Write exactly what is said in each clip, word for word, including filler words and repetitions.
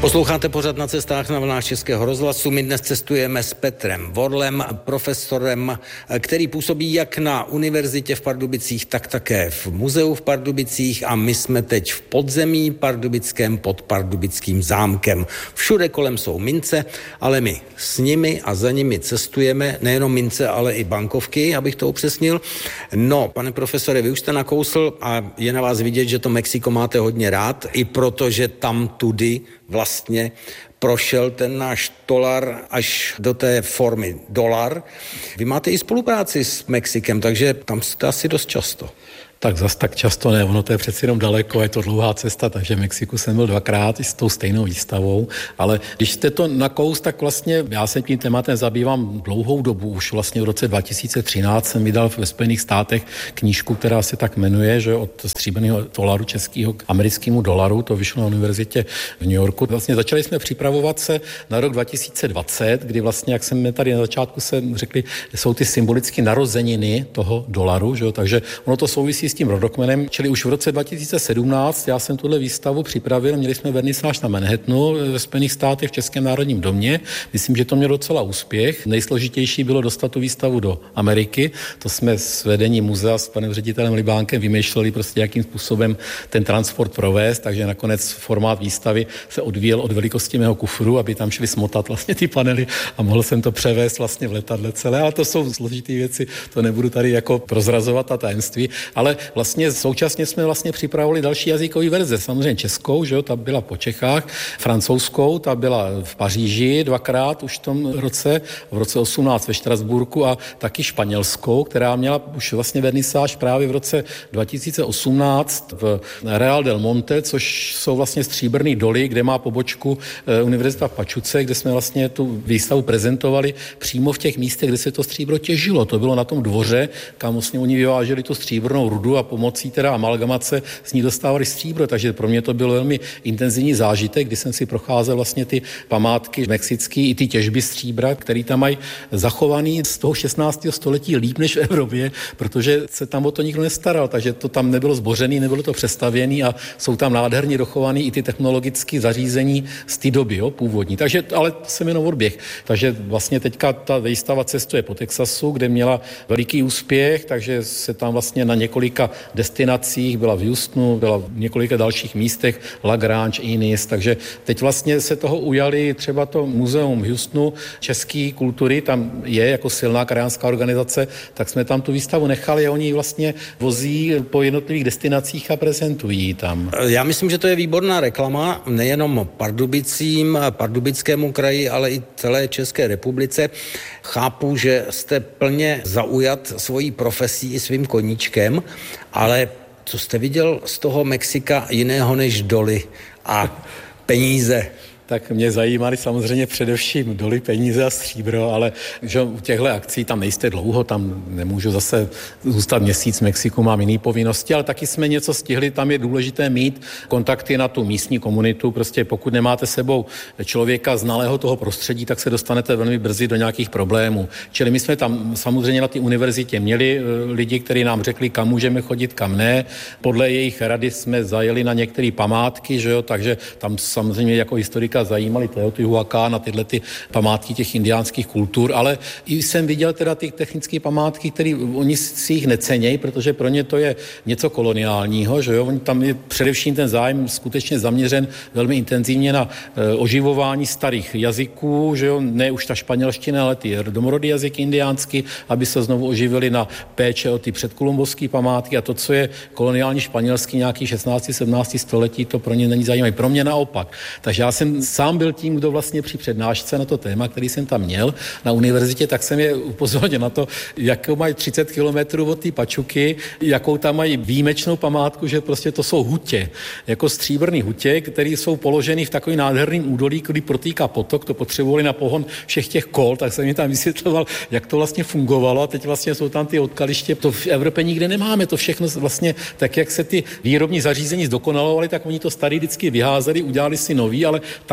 Posloucháte pořad Na cestách na vlnách Českého rozhlasu. My dnes cestujeme s Petrem Vorlem, profesorem, který působí jak na univerzitě v Pardubicích, tak také v muzeu v Pardubicích, a my jsme teď v podzemí pardubickém pod Pardubickým zámkem. Všude kolem jsou mince, ale my s nimi a za nimi cestujeme, nejenom mince, ale i bankovky, abych to upřesnil. No, pane profesore, vy už jste nakousl a je na vás vidět, že to Mexiko máte hodně rád, i proto, že tam tudy vlastně prošel ten náš dolar až do té formy dolar. Vy máte i spolupráci s Mexikem, takže tam jste asi dost často. Tak zas tak často ne, ono to je přeci jenom daleko, je to dlouhá cesta, takže v Mexiku jsem byl dvakrát i s tou stejnou výstavou, ale když jste to nakous, tak vlastně já se tím tématem zabývám dlouhou dobu, už vlastně v roce dva tisíce třináct jsem vydal ve Spojených státech knížku, která se tak jmenuje, že od stříbrného dolaru českého k americkému dolaru, to vyšlo na univerzitě v New Yorku. Vlastně začali jsme připravovat se na rok dva tisíce dvacet, kdy vlastně, jak jsme tady na začátku se řekli, jsou ty symbolické narozeniny toho dolaru, že jo, takže ono to souvisí s tím rodokmenem, čili už v roce dva tisíce sedmnáct já jsem tuhle výstavu připravil, měli jsme vernisáž na Manhattanu ve Spojených státech v Českém národním domě. Myslím, že to mělo docela úspěch. Nejsložitější bylo dostat tu výstavu do Ameriky. To jsme s vedením muzea s panem ředitelem Libánkem vymýšleli prostě, jakým způsobem ten transport provést, takže nakonec formát výstavy se odvíjel od velikosti mého kufru, aby tam šli smotat vlastně ty panely a mohl jsem to převést vlastně v letadle celé, ale to jsou složité věci, to nebudu tady jako prozrazovat ta tajemství, ale vlastně současně jsme vlastně připravili další jazykové verze. Samozřejmě českou, že jo, ta byla po Čechách, francouzskou, ta byla v Paříži dvakrát už v tom roce, v roce osmnáct ve Štrasburku, a taky španělskou, která měla už vlastně vernisáž právě v roce dva tisíce osmnáct v Real del Monte, což jsou vlastně stříbrný doly, kde má pobočku univerzita v Pachuce, kde jsme vlastně tu výstavu prezentovali přímo v těch místech, kde se to stříbro těžilo. To bylo na tom dvoře, kam vlastně oni vyváželi tu stříbrnou rudu a pomocí teda amalgamace z ní dostávali stříbro, takže pro mě to byl velmi intenzivní zážitek, kdy jsem si procházel vlastně ty památky mexický i ty těžby stříbra, který tam mají zachovaný z toho šestnáctého století líp než v Evropě, protože se tam o to nikdo nestaral, takže to tam nebylo zbořený, nebylo to přestavěný a jsou tam nádherně dochovaný i ty technologické zařízení z té doby, jo, původní. Takže, ale to jsem jenom odběh. Takže vlastně teďka ta výstava cestuje po Texasu, kde měla veliký úspěch, takže se tam vlastně na několika destinacích, byla v Houstonu, byla v několika dalších místech, La Grange, Innis, takže teď vlastně se toho ujali třeba to muzeum v Houstonu české kultury, tam je jako silná krajanská organizace, tak jsme tam tu výstavu nechali a oni ji vlastně vozí po jednotlivých destinacích a prezentují tam. Já myslím, že to je výborná reklama, nejenom Pardubicím, Pardubickému kraji, ale i celé České republice. Chápu, že jste plně zaujat svojí profesí i svým koníčkem, ale co jste viděl z toho Mexika jiného než doly a peníze? Tak mě zajímaly samozřejmě především doly, peníze a stříbro, ale že u těchto akcí tam nejste dlouho, tam nemůžu zase zůstat měsíc v Mexiku, mám jiné povinnosti, ale taky jsme něco stihli, tam je důležité mít kontakty na tu místní komunitu, prostě pokud nemáte sebou člověka znalého toho prostředí, tak se dostanete velmi brzy do nějakých problémů. Čili my jsme tam samozřejmě na té univerzitě měli lidi, kteří nám řekli, kam můžeme chodit, kam ne. Podle jejich rady jsme zajeli na některé památky, že jo, takže tam samozřejmě jako historika zajímaly Teotihuacán a tyhle ty památky těch indiánských kultur, ale i jsem viděl teda ty technické památky, které oni si jich necenějí, protože pro ně to je něco koloniálního, že jo, oni tam je především ten zájem skutečně zaměřen velmi intenzivně na e, oživování starých jazyků, že jo, ne už ta španělština, ale ty domorodý jazyk indiánský, aby se znovu oživili na péče o ty předkolumbovské památky a to, co je koloniální španělský nějaký šestnáctého sedmnáctého století, to pro ně není zajímavé. Pro mě naopak. Takže já jsem sám byl tím, kdo vlastně při přednášce na to téma, který jsem tam měl na univerzitě, tak jsem je upozornil na to, jakou mají třicet kilometrů od té Pachuky, jakou tam mají výjimečnou památku, že prostě to jsou hutě, jako stříbrný hutě, které jsou položeny v takový nádherným údolí, kdy protýká potok, to potřebovali na pohon všech těch kol, tak jsem mi tam vysvětloval, jak to vlastně fungovalo a teď vlastně jsou tam ty odkaliště, to v Evropě nikde nemáme, to všechno vlastně tak, jak se ty výrobní zařízení zdokonalovaly, tak oni to starý vždycky vyházeli, udělali si nový, ale tam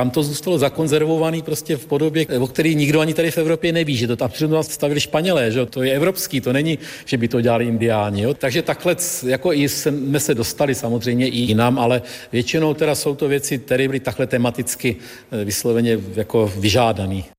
tam to zůstalo zakonzervovaný prostě v podobě, o který nikdo ani tady v Evropě neví, že to tam přitom stavili Španělé, že to je evropský, to není, že by to dělali Indiáni. Jo? Takže takhle jako i jsme se dostali samozřejmě i jinam, ale většinou teda jsou to věci, které byly takhle tematicky vysloveně jako vyžádaný.